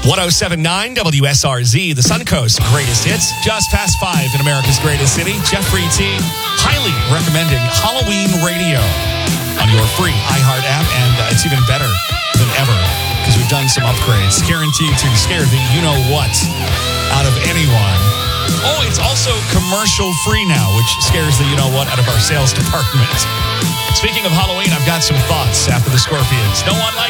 107.9 WSRZ, the Suncoast greatest hits, just past 5 in America's greatest city. Jeffrey T. highly recommending Halloween Radio on your free iHeart app, and it's even better than ever because we've done some upgrades, guaranteed to scare the you-know-what out of anyone. Oh, it's also commercial free now, which scares the you-know-what out of our sales department. Speaking of Halloween, I've got some thoughts after the Scorpions. No one like